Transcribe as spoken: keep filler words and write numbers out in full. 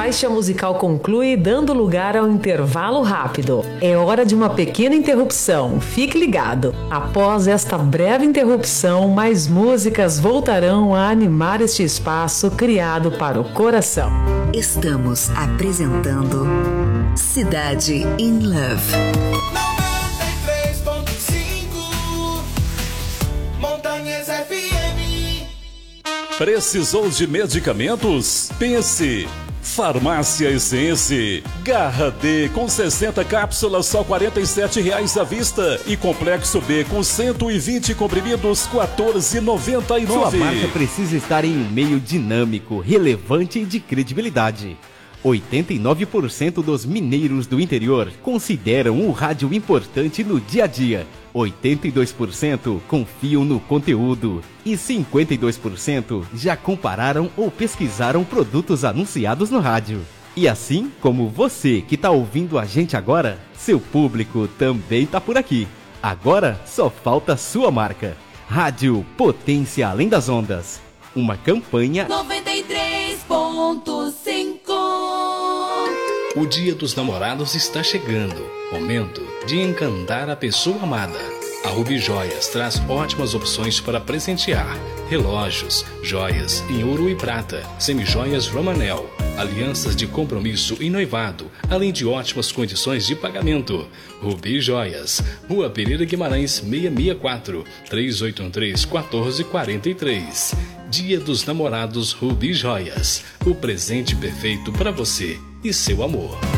faixa musical conclui dando lugar ao intervalo rápido. É hora de uma pequena interrupção. Fique ligado. Após esta breve interrupção, mais músicas voltarão a animar este espaço criado para o coração. Estamos apresentando Cidade in Love. noventa e três ponto cinco Montanhas F M. Precisou de medicamentos? Pense! Farmácia Essence. Garra D com sessenta cápsulas, só quarenta e sete reais à vista. E Complexo B com cento e vinte comprimidos, quatorze reais e noventa e nove centavos. Sua marca precisa estar em um meio dinâmico, relevante e de credibilidade. oitenta e nove por cento dos mineiros do interior consideram o rádio importante no dia a dia. oitenta e dois por cento confiam no conteúdo e cinquenta e dois por cento já compararam ou pesquisaram produtos anunciados no rádio. E assim como você que está ouvindo a gente agora, seu público também está por aqui. Agora só falta sua marca. Rádio Potência Além das Ondas. Uma campanha noventa e três ponto cinco. O Dia dos Namorados está chegando. Momento de encantar a pessoa amada. A Rubi Joias traz ótimas opções para presentear. Relógios, joias em ouro e prata, semijoias Romanel, alianças de compromisso e noivado, além de ótimas condições de pagamento. Rubi Joias, Rua Pereira Guimarães seiscentos e sessenta e quatro, três oito um três, um quatro quatro três. Dia dos Namorados Rubi Joias. O presente perfeito para você e seu amor.